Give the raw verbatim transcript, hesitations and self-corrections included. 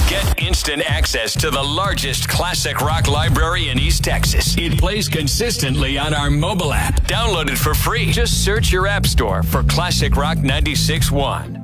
Get instant access to the largest classic rock library in East Texas. It plays consistently on our mobile app. Download it for free. Just search your app store for Classic Rock ninety-six point one.